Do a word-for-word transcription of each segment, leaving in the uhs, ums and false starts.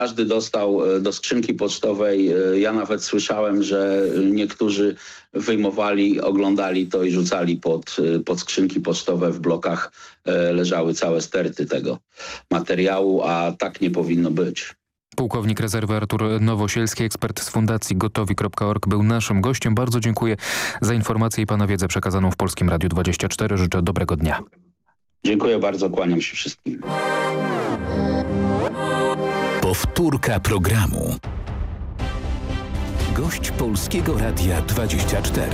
każdy dostał do skrzynki pocztowej. Ja nawet słyszałem, że niektórzy wyjmowali, oglądali to i rzucali pod, pod skrzynki pocztowe. W blokach leżały całe sterty tego materiału, a tak nie powinno być. Pułkownik rezerwy Artur Nowosielski, ekspert z Fundacji Gotowi kropka org, był naszym gościem. Bardzo dziękuję za informację i pana wiedzę przekazaną w Polskim Radiu dwadzieścia cztery. Życzę dobrego dnia. Dziękuję bardzo, kłaniam się wszystkim. Powtórka programu. Gość Polskiego Radia dwadzieścia cztery.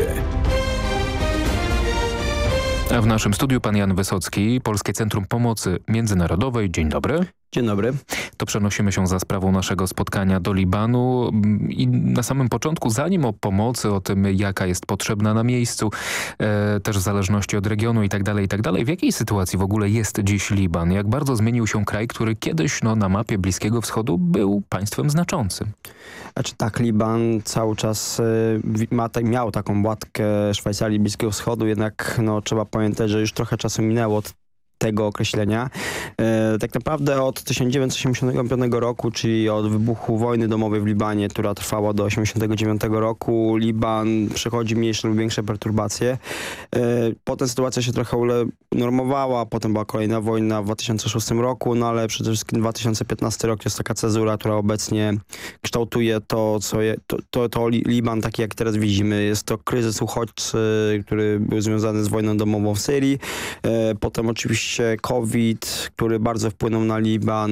A w naszym studiu pan Jan Wysocki, Polskie Centrum Pomocy Międzynarodowej. Dzień dobry. Dzień dobry. To przenosimy się za sprawą naszego spotkania do Libanu i na samym początku, zanim o pomocy, o tym jaka jest potrzebna na miejscu, e, też w zależności od regionu i tak dalej, i tak dalej. W jakiej sytuacji w ogóle jest dziś Liban? Jak bardzo zmienił się kraj, który kiedyś no, na mapie Bliskiego Wschodu był państwem znaczącym? Znaczy tak, Liban cały czas y, ma, miał taką łatkę Szwajcarii Bliskiego Wschodu, jednak no, trzeba pamiętać, że już trochę czasu minęło od tego określenia. E, tak naprawdę od tysiąc dziewięćset osiemdziesiątego piątego roku, czyli od wybuchu wojny domowej w Libanie, która trwała do osiemdziesiątego dziewiątego roku, Liban przechodzi mniejsze lub większe perturbacje. E, potem sytuacja się trochę unormowała, potem była kolejna wojna w dwa tysiące szóstym roku, no ale przede wszystkim dwa tysiące piętnasty rok jest taka cezura, która obecnie kształtuje to, co je, to, to, to Liban taki jak teraz widzimy. Jest to kryzys uchodźczy, który był związany z wojną domową w Syrii. E, potem oczywiście COVID, który bardzo wpłynął na Liban.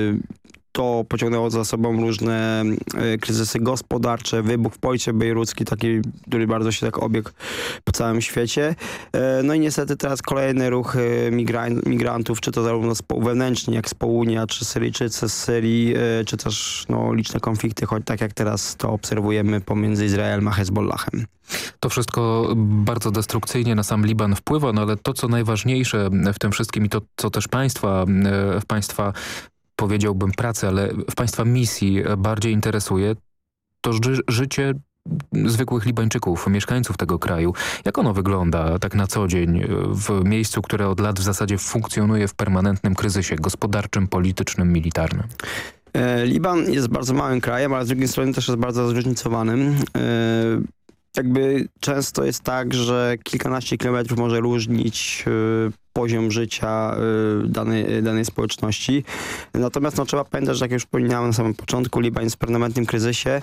To pociągnęło za sobą różne kryzysy gospodarcze, wybuch w porcie bejrucki, taki, który bardzo się tak obiegł po całym świecie. No i niestety teraz kolejne ruchy migran migrantów, czy to zarówno wewnętrznie, jak z południa, czy Syryjczycy z Syrii, czy też no, liczne konflikty, choć tak jak teraz to obserwujemy pomiędzy Izraelem a Hezbollahem. To wszystko bardzo destrukcyjnie na sam Liban wpływa, no ale to, co najważniejsze w tym wszystkim i to, co też państwa, w państwa, powiedziałbym pracy, ale w państwa misji bardziej interesuje, to ży życie zwykłych Libańczyków, mieszkańców tego kraju. Jak ono wygląda tak na co dzień w miejscu, które od lat w zasadzie funkcjonuje w permanentnym kryzysie gospodarczym, politycznym, militarnym? Liban jest bardzo małym krajem, ale z drugiej strony też jest bardzo zróżnicowanym. Jakby często jest tak, że kilkanaście kilometrów może różnić y, poziom życia y, danej, danej społeczności. Natomiast no, trzeba pamiętać, że jak już wspominałem na samym początku, Liban jest w permanentnym kryzysie.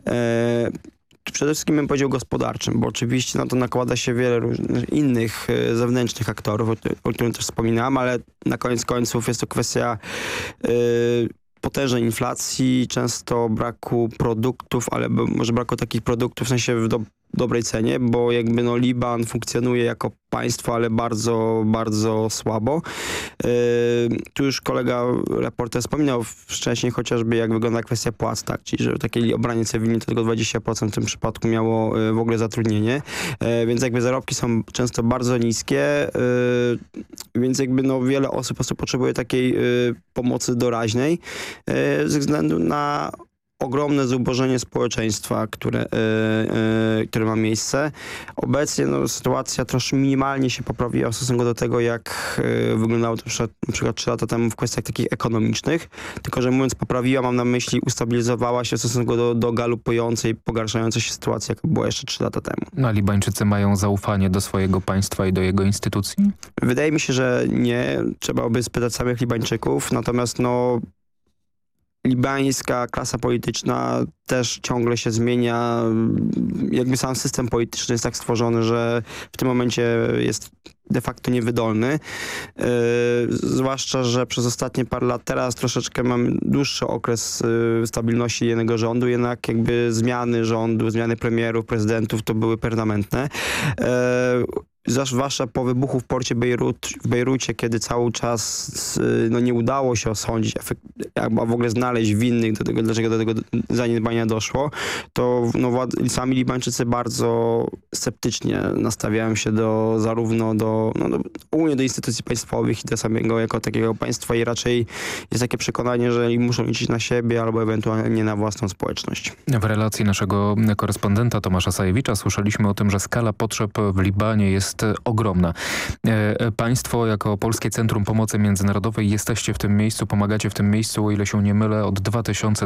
Y, przede wszystkim bym powiedział gospodarczym, bo oczywiście na to nakłada się wiele różnych innych y, zewnętrznych aktorów, o, o którym też wspominałem, ale na koniec końców jest to kwestia y, potężnej inflacji, często braku produktów, ale może braku takich produktów w sensie w do, dobrej cenie, bo jakby no Liban funkcjonuje jako państwo, ale bardzo, bardzo słabo. Yy, tu już kolega reporter wspominał wcześniej chociażby jak wygląda kwestia płac, tak? Czyli że takie obranie cywilne to tylko dwadzieścia procent w tym przypadku miało yy, w ogóle zatrudnienie, yy, więc jakby zarobki są często bardzo niskie, yy, więc jakby no wiele osób po prostu potrzebuje takiej yy, pomocy doraźnej yy, ze względu na ogromne zubożenie społeczeństwa, które, yy, yy, które ma miejsce. Obecnie no, sytuacja troszkę minimalnie się poprawiła w stosunku do tego, jak yy, wyglądało to na przykład trzy lata temu w kwestiach takich ekonomicznych. Tylko, że mówiąc poprawiła, mam na myśli ustabilizowała się w stosunku do, do galopującej, pogarszającej się sytuacji, jaka była jeszcze trzy lata temu. No, a Libańczycy mają zaufanie do swojego państwa i do jego instytucji? Wydaje mi się, że nie. Trzeba by spytać samych Libańczyków. Natomiast no libańska klasa polityczna też ciągle się zmienia. Jakby sam system polityczny jest tak stworzony, że w tym momencie jest de facto niewydolny. Yy, zwłaszcza, że przez ostatnie parę lat teraz troszeczkę mamy dłuższy okres yy, stabilności jednego rządu, jednak jakby zmiany rządu, zmiany premierów, prezydentów to były permanentne. Yy, Zwłaszcza po wybuchu w porcie Bejrut, w Bejrucie, kiedy cały czas no, nie udało się osądzić, a w ogóle znaleźć winnych do tego, dlaczego do tego zaniedbania doszło, to no, sami Libańczycy bardzo sceptycznie nastawiają się do zarówno do, no, do, ogólnie do instytucji państwowych i do samego jako takiego państwa i raczej jest takie przekonanie, że muszą liczyć na siebie albo ewentualnie na własną społeczność. W relacji naszego korespondenta Tomasza Sajewicza słyszeliśmy o tym, że skala potrzeb w Libanie jest jest ogromna. Państwo jako Polskie Centrum Pomocy Międzynarodowej jesteście w tym miejscu, pomagacie w tym miejscu, o ile się nie mylę, od dwa tysiące